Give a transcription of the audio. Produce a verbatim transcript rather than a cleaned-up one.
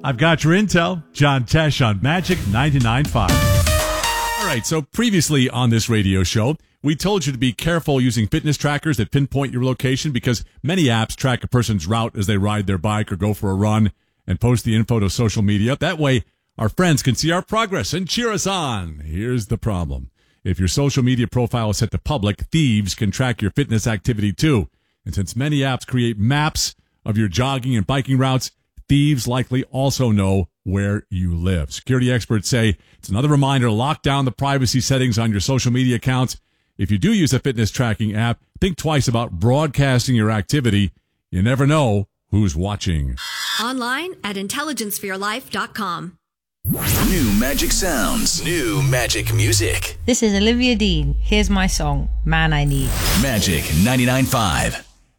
I've got your intel. John Tesh on Magic ninety-nine point five. All right, so previously on this radio show, we told you to be careful using fitness trackers that pinpoint your location because many apps track a person's route as they ride their bike or go for a run and post the info to social media. That way, our friends can see our progress and cheer us on. Here's the problem. If your social media profile is set to public, thieves can track your fitness activity too. And since many apps create maps of your jogging and biking routes, thieves likely also know where you live. Security experts say it's another reminder to lock down the privacy settings on your social media accounts. If you do use a fitness tracking app, think twice about broadcasting your activity. You never know who's watching. Online at intelligence for your life dot com. New magic sounds. New magic music. This is Olivia Dean. Here's my song, Man I Need. Magic ninety-nine point five.